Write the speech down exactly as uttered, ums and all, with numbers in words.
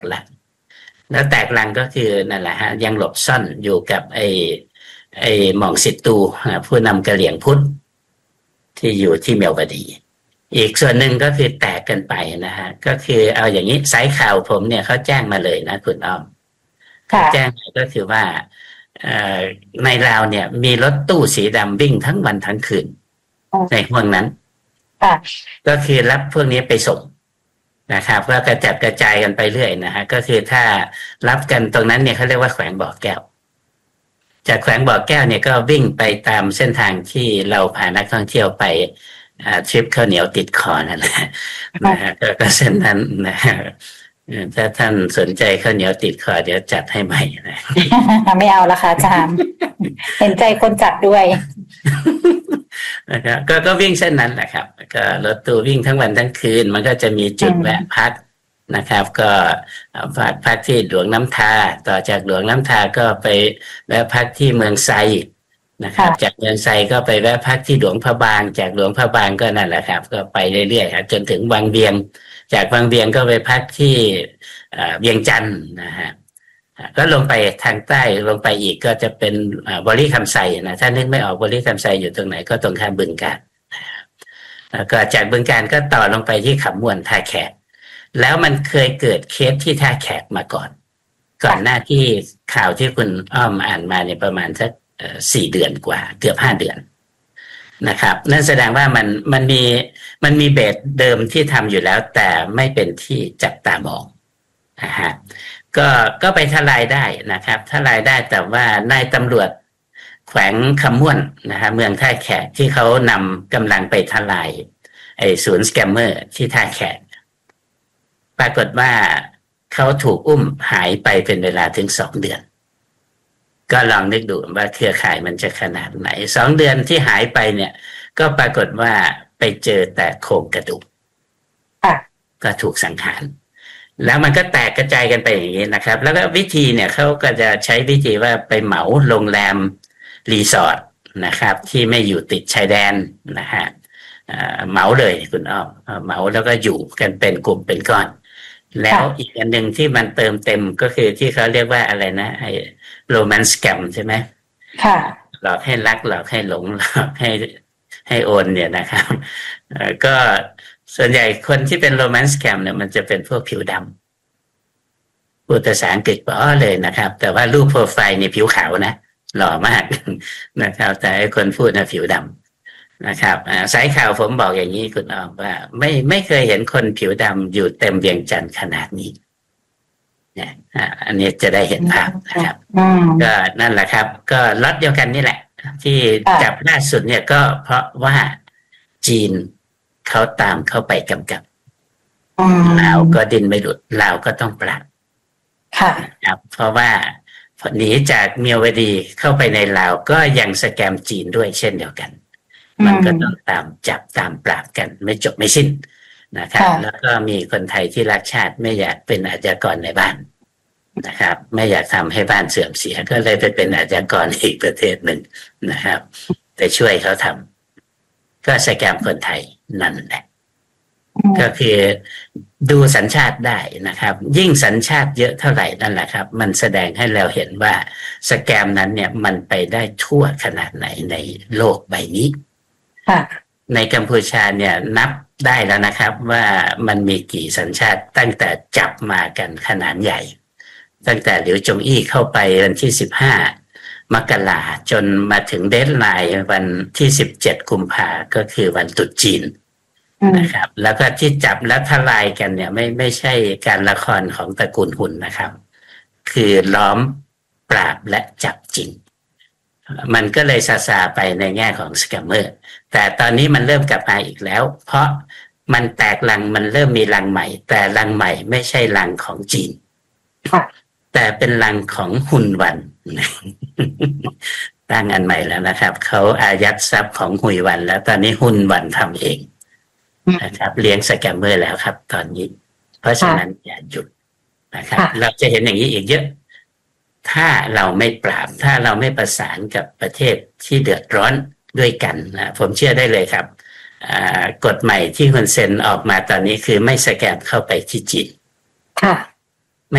ลังแล้วแตกลังก็คือนั่นแหละฮะยังหลบซ่อนอยู่กับไอ้ไอ้หม่องสิตตูผู้นำกะเหรี่ยงพุทธที่อยู่ที่เมียวบดีอีกส่วนหนึ่งก็คือแตกกันไปนะฮะก็คือเอาอย่างนี้สายข่าวผมเนี่ยเขาแจ้งมาเลยนะคุณอ้อมเขาแจ้งก็คือว่าในลาวเนี่ยมีรถตู้สีดำวิ่งทั้งวันทั้งคืนในห่วงนั้นก็คือรับพวกนี้ไปส่งนะครับก็กระจัดกระจายกันไปเรื่อยนะฮะก็คือถ้ารับกันตรงนั้นเนี่ยเขาเรียกว่าแขวงบ่อแก้วจากแขวงบ่อแก้วเนี่ยก็วิ่งไปตามเส้นทางที่เราพานักท่องเที่ยวไปทริปข้าวเหนียวติดคอนั่นแหละนะฮะก็เส้นนั้นนะฮะถ้าท่านสนใจข้าวเหนียวติดคอเดี๋ยวจัดให้ใหม่นะไม่เอาละค่ะอาจารย์เห็นใจคนจัดด้วยนะครับก็ก็วิ่งเส้นนั้นแหละครับก็รถตู้วิ่งทั้งวันทั้งคืนมันก็จะมีจุดแวะพักนะครับก็พักพักที่หลวงน้ำทาต่อจากหลวงน้ำทาก็ไปแวะพักที่เมืองไซนะครับจากเมืองไซก็ไปแวะพักที่หลวงพระบางจากหลวงพระบางก็นั่นแหละครับก็ไปเรื่อยๆครับจนถึงวังเวียงจากวังเวียงก็ไปพักที่เวียงจันทร์นะฮะก็ลงไปทางใต้ลงไปอีกก็จะเป็นบริคำไซนะถ้านึกไม่ออกบริคำไซอยู่ตรงไหนก็ตรงข้ามบึงกาฬแล้วก็จากบึงกาฬก็ต่อลงไปที่ขำม่วนท่าแขกแล้วมันเคยเกิดเคสที่ท่าแขกมาก่อนก่อนหน้าที่ข่าวที่คุณอ้อมอ่านมาเนี่ยประมาณสักสี่เดือนกว่าเกือบห้าเดือนนะครับนั่นแสดงว่ามันมันมีมันมีเบสเดิมที่ทำอยู่แล้วแต่ไม่เป็นที่จับตามองนะฮะก็ก็ไปทลายได้นะครับทลายได้แต่ว่านายตำรวจแขวงคำม่วนนะฮะเมืองท่าแขกที่เขานำกำลังไปทลายไอ้ศูนย์สแกมเมอร์ที่ท่าแขกปรากฏว่าเขาถูกอุ้มหายไปเป็นเวลาถึงสองเดือนก็ลองนึกดูว่าเครือข่ายมันจะขนาดไหนสองเดือนที่หายไปเนี่ยก็ปรากฏว่าไปเจอแต่โครงกระดูกก็ถูกสังหารแล้วมันก็แตกกระจายกันไปอย่างนี้นะครับแล้วก็วิธีเนี่ยเขาก็จะใช้วิธีว่าไปเหมาโรงแรมรีสอร์ทนะครับที่ไม่อยู่ติดชายแดนนะฮะเหมาเลยคุณอ้อมเหมาแล้วก็อยู่กันเป็นกลุ่มเป็นก้อนแล้วอีกอันหนึ่งที่มันเติมเต็มก็คือที่เขาเรียกว่าอะไรนะไอ้โรแมนต์สแกมใช่ไหมค่ะหลอกให้รักหลอกให้หลงหลอกให้ให้โอนเนี่ยนะครับก็ส่วนใหญ่คนที่เป็นโรแมนต์สแกมเนี่ยมันจะเป็นพวกผิวดำพูดภาษาอังกฤษป๋อเลยนะครับแต่ว่ารูปโปรไฟล์นี่ผิวขาวนะหล่อมากนะครับแต่ไอ้คนพูดนะผิวดำนะครับสายข่าวผมบอกอย่างนี้คุณอ้อมว่าไม่ไม่เคยเห็นคนผิวดำอยู่เต็มเวียงจันทร์ขนาดนี้เนี่ยอันนี้จะได้เห็นภาพนะครับก็นั่นแหละครับก็ล็อตเดียวกันนี่แหละที่จับล่าสุดเนี่ยก็เพราะว่าจีนเขาตามเข้าไปกำกับลาวก็ดิ้นไม่หลุดลาวก็ต้องปราบค่ะครับเพราะว่าหนีจากเมียวดีเข้าไปในลาวก็ยังสแกมจีนด้วยเช่นเดียวกันมันก็ต้องตามจับตามปราบกันไม่จบไม่สิ้นนะครับแล้วก็มีคนไทยที่รักชาติไม่อยากเป็นอาชญากรในบ้านนะครับไม่อยากทำให้บ้านเสื่อมเสียก็เลยไปเป็นอาชญากรอีกประเทศหนึ่งนะครับแต่ช่วยเขาทำก็สแกมคนไทยนั่นแหละก็คือดูสัญชาติได้นะครับยิ่งสัญชาติเยอะเท่าไหร่นั่นแหละครับมันแสดงให้เราเห็นว่าสแกมนั้นเนี่ยมันไปได้ทั่วขนาดไหนในโลกใบนี้ในกัมพูชาเนี่ยนับได้แล้วนะครับว่ามันมีกี่สัญชาติตั้งแต่จับมากันขนาดใหญ่ตั้งแต่หลิวจงอี้เข้าไปวันที่สิบห้ามกราจนมาถึงเดดไลน์วันที่สิบเจ็ดกุมภาก็คือวันตรุษจีนนะครับแล้วก็ที่จับและทลายกันเนี่ยไม่ไม่ใช่การละครของตระกูลหุ่นนะครับคือล้อมปราบและจับจริงมันก็เลยซาซาไปในแง่ของสแกมเมอร์แต่ตอนนี้มันเริ่มกลับมาอีกแล้วเพราะมันแตกลังมันเริ่มมีลังใหม่แต่ลังใหม่ไม่ใช่ลังของจีนแต่เป็นลังของฮุนวันตั้งอันใหม่แล้วนะครับเขาอายัดทรัพย์ของฮุยวันแล้วตอนนี้ฮุนวันทำเองนะครับเลี้ยงสแกมเมอร์แล้วครับตอนนี้เพราะฉะนั้นอย่าหยุดนะครับเราจะเห็นอย่างนี้อีกเยอะถ้าเราไม่ปราบถ้าเราไม่ประสานกับประเทศที่เดือดร้อนด้วยกันนะผมเชื่อได้เลยครับกฎใหม่ที่คุณเซ็นออกมาตอนนี้คือไม่สแกมเข้าไปที่จีน